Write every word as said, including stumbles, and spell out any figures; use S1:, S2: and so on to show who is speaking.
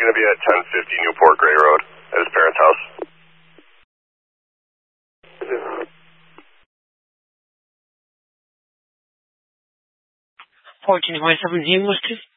S1: going to be at ten fifty Newport Gray Road at his parents' house.
S2: fourteen twenty-seven Dean Street.